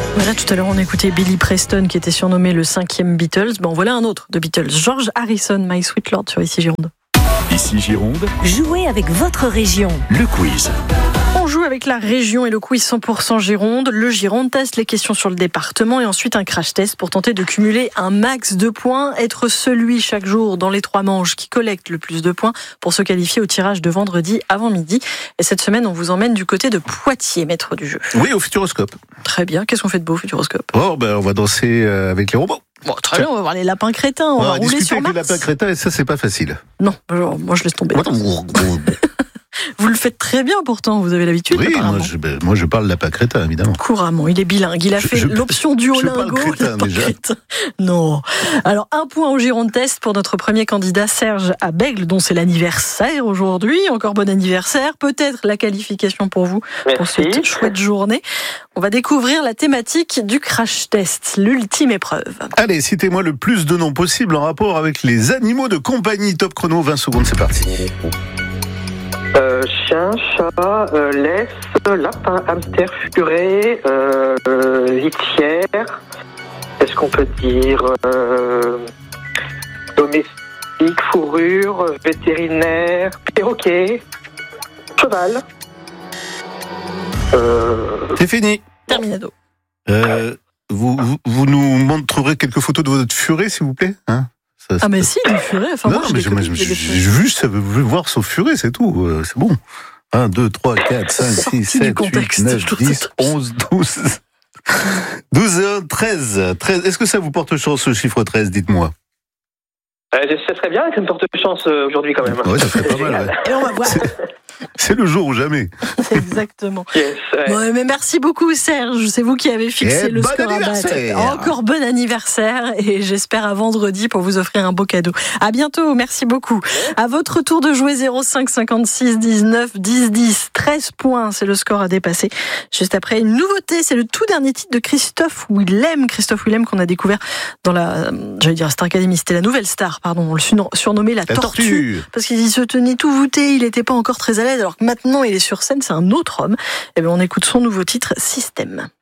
Voilà, tout à l'heure on écoutait Billy Preston qui était surnommé le 5e Beatles. Bon, voilà un autre de Beatles, George Harrison, My Sweet Lord sur Ici Gironde. Ici Gironde, Jouez avec votre région. le quiz. On joue avec la région et le quiz 100% Gironde. Le Gironde test, les questions sur le département et ensuite un crash test pour tenter de cumuler un max de points. Être celui chaque jour dans les 3 manches qui collecte le plus de points pour se qualifier au tirage de vendredi avant midi. Et cette semaine, on vous emmène du côté de Poitiers, maître du jeu. Oui, au Futuroscope. Très bien. Qu'est-ce qu'on fait de beau au Futuroscope ? Oh, on va danser avec les robots. Bon, très bien, on va voir les lapins crétins, on va rouler discuter sur avec Mars. les lapins crétins et ça, c'est pas facile. Non, moi je laisse tomber. Vous le faites très bien pourtant, vous avez l'habitude. Oui, apparemment. moi je parle lapin crétin, évidemment. Couramment, il est bilingue. Il a fait l'option Duolingo. Je parle crétin, lapin déjà. crétin. Non. Alors, un point au Gironde Test pour notre premier candidat, Serge Abègle, dont c'est l'anniversaire aujourd'hui. Encore bon anniversaire. Peut-être la qualification pour vous pour cette chouette journée. On va découvrir la thématique du crash test, l'ultime épreuve. Allez, citez-moi le plus de noms possible en rapport avec les animaux de compagnie. Top chrono, 20 secondes, c'est parti. Chien, chat, laisse, lapin, hamster, furet, litière. Est-ce qu'on peut dire domestique, fourrure, vétérinaire, perroquet, cheval. C'est fini. Terminado. Vous nous montrerez quelques photos de votre furet, s'il vous plaît, hein? Ah mais si, du furet. Enfin, non, moi, mais j'ai juste voulu voir son furet, c'est tout. C'est bon. 1, 2, 3, 4, 5, 6, 7, 8, 9, 10, 11, 12. 12, 13. Est-ce que ça vous porte chance, ce chiffre 13, dites-moi? Ça serait bien que ça me porte chance aujourd'hui quand même. Ouais, ça serait pas mal. Ouais. Et on va voir. C'est le jour ou jamais. Exactement. Yes, ouais. Bon, mais merci beaucoup Serge, c'est vous qui avez fixé le bon score à battre. anniversaire. Encore bon anniversaire et j'espère à vendredi pour vous offrir un beau cadeau. À bientôt, merci beaucoup. À votre tour de jouer 05 56 19 10 10. 13 points, c'est le score à dépasser. Juste après une nouveauté, c'est le tout dernier titre de Christophe Willem. Christophe Willem qu'on a découvert dans Star Academy, c'était la nouvelle star, pardon, on le surnommait la tortue. Parce qu'il se tenait tout voûté, il n'était pas encore très à l'aise, alors que maintenant il est sur scène, c'est un autre homme. Et bien on écoute son nouveau titre, Système.